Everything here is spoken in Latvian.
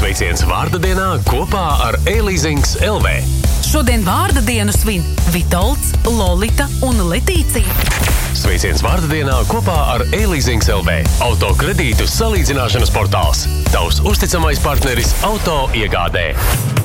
Sveiciens vārda dienā kopā ar E-Leasings LV. Šodien vārda dienu svin Vitolds, Lolita un Letīcija. Sveiciens vārda dienā kopā ar E-Leasings LV. Auto kredītu salīdzināšanas portāls. Tavs uzticamais partneris auto iegādē.